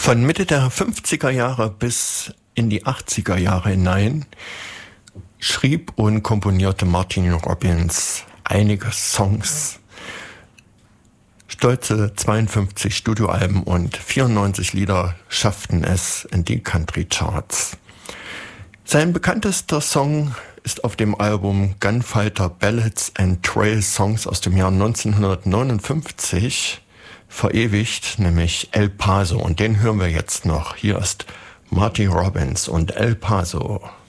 Von Mitte der 50er Jahre bis in die 80er Jahre hinein schrieb und komponierte Martin Robbins einige Songs. Stolze 52 Studioalben und 94 Lieder schafften es in die Country Charts. Sein bekanntester Song ist auf dem Album Gunfighter Ballads and Trail Songs aus dem Jahr 1959 verewigt, nämlich El Paso. Und den hören wir jetzt noch. Hier ist Marty Robbins und El Paso.